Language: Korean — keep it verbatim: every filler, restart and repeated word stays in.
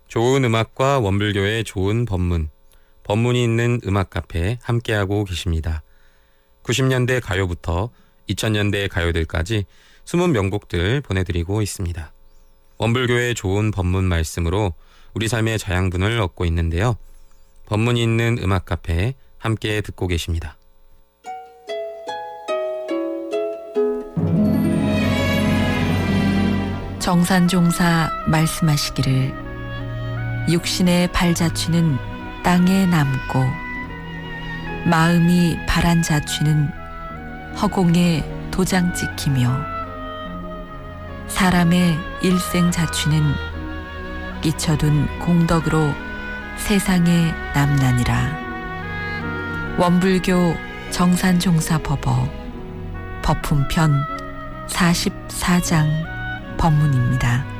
좋은 음악과 원불교의 좋은 법문, 법문이 있는 음악 카페 함께하고 계십니다. 구십 년대 가요부터 이천 년대 가요들까지 숨은 명곡들 보내드리고 있습니다. 원불교의 좋은 법문 말씀으로 우리 삶의 자양분을 얻고 있는데요. 법문이 있는 음악 카페 함께 듣고 계십니다. 정산종사 말씀하시기를 육신의 발자취는 땅에 남고 마음이 바란 자취는 허공에 도장 찍히며 사람의 일생 자취는 끼쳐둔 공덕으로 세상에 남나니라. 원불교 정산종사법어 법품편 사십사 장 법문입니다.